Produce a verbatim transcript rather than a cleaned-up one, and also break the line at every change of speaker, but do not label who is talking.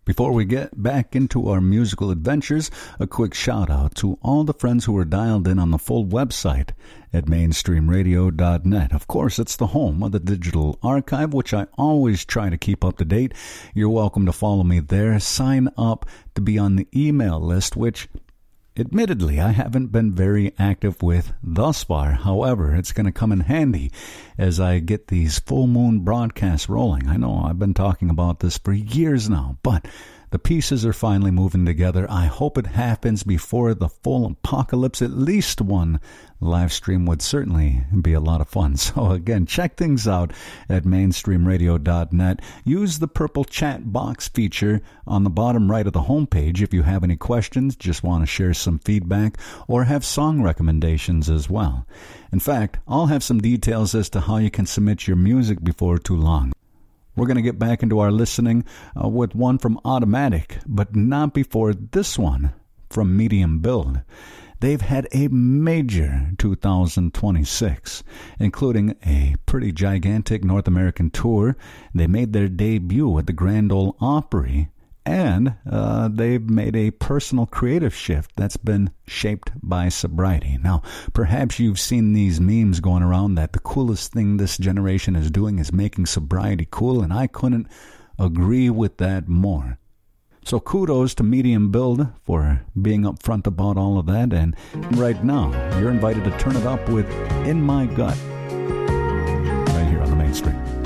Before we get back into our musical adventures, a quick shout out to all the friends who are dialed in on the full website at mainstream radio dot net. Of course, it's the home of the digital archive, which I always try to keep up to date. You're welcome to follow me there. Sign up to be on the email list, which admittedly, I haven't been very active with thus far. However, it's going to come in handy as I get these full moon broadcasts rolling. I know I've been talking about this for years now, but the pieces are finally moving together. I hope it happens before the full apocalypse. At least one live stream would certainly be a lot of fun. So again, check things out at mainstream radio dot net. Use the purple chat box feature on the bottom right of the homepage if you have any questions, just want to share some feedback, or have song recommendations as well. In fact, I'll have some details as to how you can submit your music before too long. We're going to get back into our listening uh, with one from Automatic, but not before this one from Medium Build. They've had a major two thousand twenty-six, including a pretty gigantic North American tour. They made their debut at the Grand Ole Opry, and uh, they've made a personal creative shift that's been shaped by sobriety. Now, perhaps you've seen these memes going around that the coolest thing this generation is doing is making sobriety cool, and I couldn't agree with that more. So kudos to Medium Build for being upfront about all of that, and right now, you're invited to turn it up with In My Gut, right here on the Mainstream.